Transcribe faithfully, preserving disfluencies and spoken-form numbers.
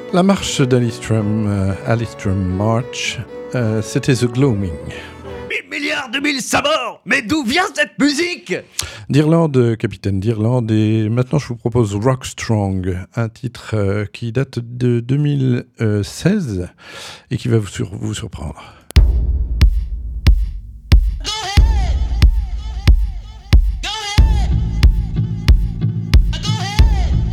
La marche d'Alistrum, euh, Alistrum March, euh, c'était The Gloaming. Mille milliards de mille sabords. Mais d'où vient cette musique? D'Irlande, capitaine d'Irlande, et maintenant je vous propose Rock Strong, un titre euh, qui date de deux mille seize et qui va vous, sur- vous surprendre.